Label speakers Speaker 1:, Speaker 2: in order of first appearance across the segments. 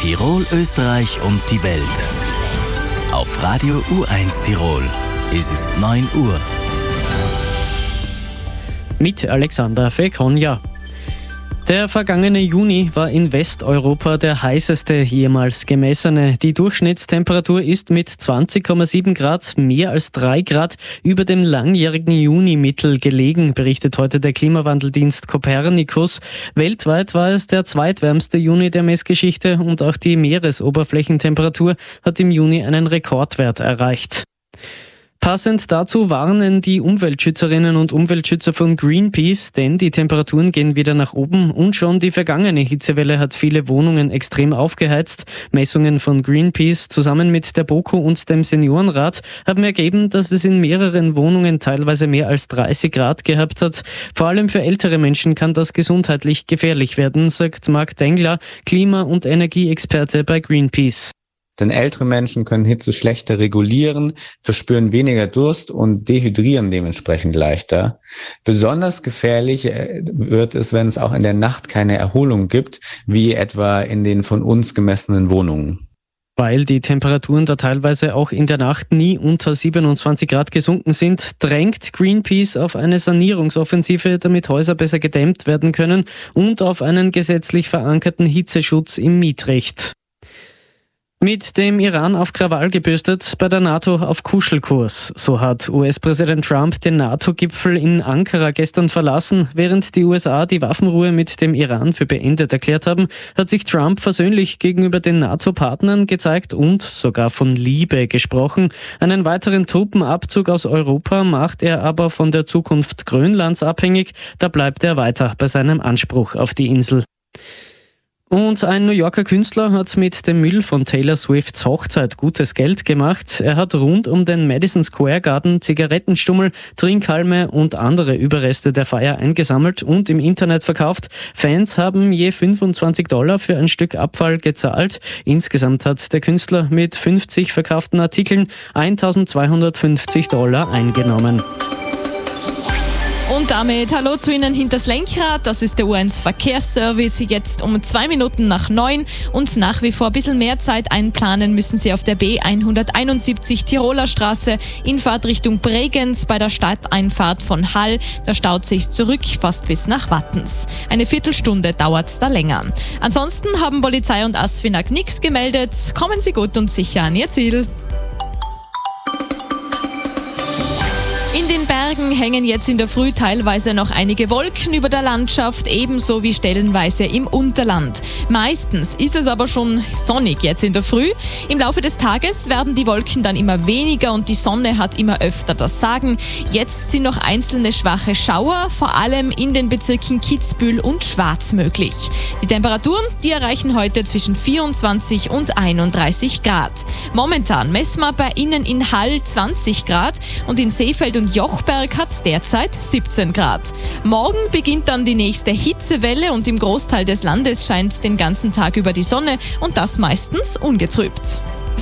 Speaker 1: Tirol, Österreich und die Welt. Auf Radio U1 Tirol. Es ist 9 Uhr.
Speaker 2: Mit Alexander Fekonja. Der vergangene Juni war in Westeuropa der heißeste jemals gemessene. Die Durchschnittstemperatur ist mit 20,7 Grad mehr als 3 Grad über dem langjährigen Juni-Mittel gelegen, berichtet heute der Klimawandeldienst Copernicus. Weltweit war es der zweitwärmste Juni der Messgeschichte und auch die Meeresoberflächentemperatur hat im Juni einen Rekordwert erreicht. Passend dazu warnen die Umweltschützerinnen und Umweltschützer von Greenpeace, denn die Temperaturen gehen wieder nach oben und schon die vergangene Hitzewelle hat viele Wohnungen extrem aufgeheizt. Messungen von Greenpeace zusammen mit der BOKU und dem Seniorenrat haben ergeben, dass es in mehreren Wohnungen teilweise mehr als 30 Grad gehabt hat. Vor allem für ältere Menschen kann das gesundheitlich gefährlich werden, sagt Marc Dengler, Klima- und Energieexperte bei Greenpeace.
Speaker 3: Denn ältere Menschen können Hitze schlechter regulieren, verspüren weniger Durst und dehydrieren dementsprechend leichter. Besonders gefährlich wird es, wenn es auch in der Nacht keine Erholung gibt, wie etwa in den von uns gemessenen Wohnungen.
Speaker 2: Weil die Temperaturen da teilweise auch in der Nacht nie unter 27 Grad gesunken sind, drängt Greenpeace auf eine Sanierungsoffensive, damit Häuser besser gedämmt werden können und auf einen gesetzlich verankerten Hitzeschutz im Mietrecht. Mit dem Iran auf Krawall gebürstet, bei der NATO auf Kuschelkurs. So hat US-Präsident Trump den NATO-Gipfel in Ankara gestern verlassen. Während die USA die Waffenruhe mit dem Iran für beendet erklärt haben, hat sich Trump versöhnlich gegenüber den NATO-Partnern gezeigt und sogar von Liebe gesprochen. Einen weiteren Truppenabzug aus Europa macht er aber von der Zukunft Grönlands abhängig. Da bleibt er weiter bei seinem Anspruch auf die Insel. Und ein New Yorker Künstler hat mit dem Müll von Taylor Swifts Hochzeit gutes Geld gemacht. Er hat rund um den Madison Square Garden Zigarettenstummel, Trinkhalme und andere Überreste der Feier eingesammelt und im Internet verkauft. Fans haben je $25 für ein Stück Abfall gezahlt. Insgesamt hat der Künstler mit 50 verkauften Artikeln $1.250 eingenommen.
Speaker 4: Und damit hallo zu Ihnen hinters Lenkrad. Das ist der U1 Verkehrsservice. Jetzt um 2 Minuten nach 9 und nach wie vor ein bisschen mehr Zeit einplanen müssen Sie auf der B171 Tiroler Straße in Fahrtrichtung Bregenz bei der Stadteinfahrt von Hall. Da staut sich zurück fast bis nach Wattens. Eine Viertelstunde dauert es da länger. Ansonsten haben Polizei und ASFINAG nichts gemeldet. Kommen Sie gut und sicher an Ihr Ziel. In den Bergen hängen jetzt in der Früh teilweise noch einige Wolken über der Landschaft, ebenso wie stellenweise im Unterland. Meistens ist es aber schon sonnig jetzt in der Früh. Im Laufe des Tages werden die Wolken dann immer weniger und die Sonne hat immer öfter das Sagen. Jetzt sind noch einzelne schwache Schauer, vor allem in den Bezirken Kitzbühel und Schwaz möglich. Die Temperaturen, die erreichen heute zwischen 24 und 31 Grad. Momentan messen wir bei Ihnen in Hall 20 Grad und in Seefeld und Jochberg hat es derzeit 17 Grad. Morgen beginnt dann die nächste Hitzewelle und im Großteil des Landes scheint den ganzen Tag über die Sonne und das meistens ungetrübt.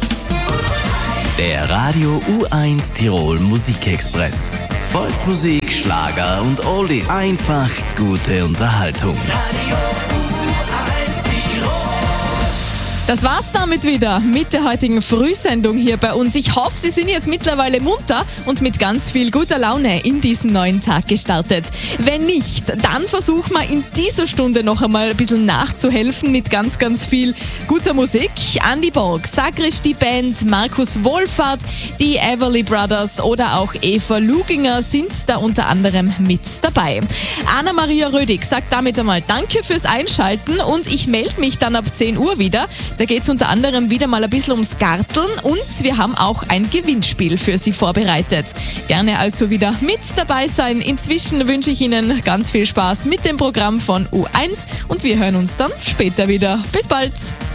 Speaker 1: Der Radio U1 Tirol Musikexpress. Volksmusik, Schlager und Oldies. Einfach gute Unterhaltung.
Speaker 4: Das war's damit wieder mit der heutigen Frühsendung hier bei uns. Ich hoffe, Sie sind jetzt mittlerweile munter und mit ganz viel guter Laune in diesen neuen Tag gestartet. Wenn nicht, dann versuchen wir in dieser Stunde noch einmal ein bisschen nachzuhelfen mit ganz, ganz viel guter Musik. Andy Borg, Sagrisch die Band, Markus Wohlfahrt, die Everly Brothers oder auch Eva Luginger sind da unter anderem mit dabei. Anna-Maria Rödig sagt damit einmal Danke fürs Einschalten und ich melde mich dann ab 10 Uhr wieder. Da geht es unter anderem wieder mal ein bisschen ums Garteln und wir haben auch ein Gewinnspiel für Sie vorbereitet. Gerne also wieder mit dabei sein. Inzwischen wünsche ich Ihnen ganz viel Spaß mit dem Programm von U1 und wir hören uns dann später wieder. Bis bald!